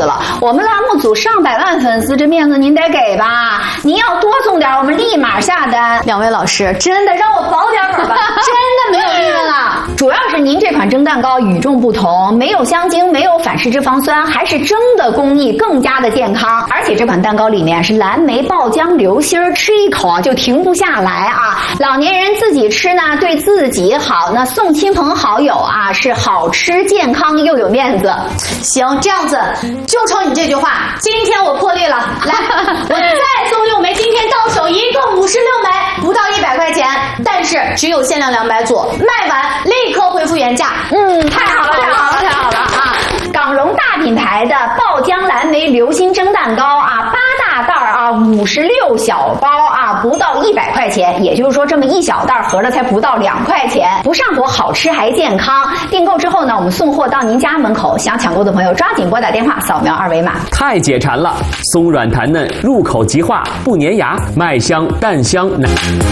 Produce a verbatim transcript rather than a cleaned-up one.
子了。我们栏目组上百万粉丝，这面子您得给吧？您要多送点，我们立马下单。两位老师，真的让我保点本吧，真的没有利润了。主要是您这款蒸蛋糕与众不同，没有香精，没有反式脂肪酸，还是蒸的工艺更加的健康。而且这款蛋糕里面是蓝莓、爆浆、流心儿，吃一口啊就停不下来啊。老年人自己吃呢，对自己好，那送亲朋好友啊，是好吃、健康又有面子。 行，这样子就冲你这句话，今天我破例了，来，我再送六枚，今天到手一共五十六枚，不到一百块钱，但是只有限量两百组，卖完立刻恢复原价。 嗯，太好了，太好了，太好了啊！港荣大品牌的爆浆蓝莓流心蒸蛋糕啊，八大袋儿啊，五十六小包啊，不到一百块钱，也就是说这么一小袋合着才不到两块钱，不上火，好吃还健康。订购之后呢，我们送货到您家门口，想抢购的朋友抓紧拨打电话，扫描二维码。 太解馋了，松软弹嫩，入口即化，不粘牙，麦香蛋香奶。